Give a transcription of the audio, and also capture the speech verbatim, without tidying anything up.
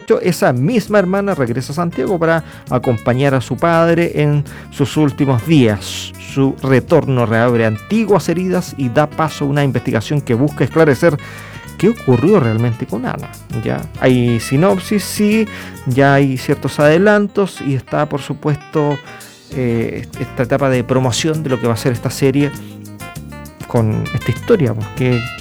dieciocho, esa misma hermana regresa a Santiago para acompañar a su padre en sus últimos días. Su retorno reabre antiguas heridas y da paso a una investigación que busca esclarecer qué ocurrió realmente con Ana. Ya hay sinopsis, sí, ya hay ciertos adelantos y está, por supuesto, eh, esta etapa de promoción de lo que va a ser esta serie con esta historia, pues, que